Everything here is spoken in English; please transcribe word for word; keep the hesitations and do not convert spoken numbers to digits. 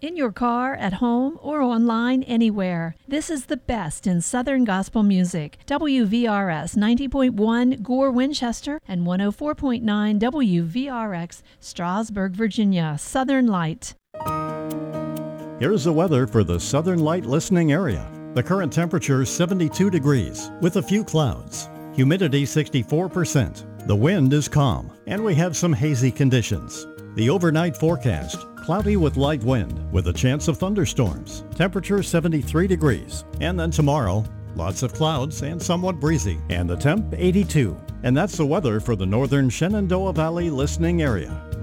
In your car, at home, or online anywhere. This is the best in Southern gospel music. W V R S ninety point one Gore, Winchester, and one oh four point nine W V R X Strasburg, Virginia. Southern Light. Here's the weather for the Southern Light listening area. The current temperature is seventy-two degrees with a few clouds. Humidity sixty-four percent. The wind is calm, and we have some hazy conditions. The overnight forecast: cloudy with light wind with a chance of thunderstorms. Temperature seventy-three degrees. And then tomorrow, lots of clouds and somewhat breezy. And the temp eighty-two. And that's the weather for the northern Shenandoah Valley listening area.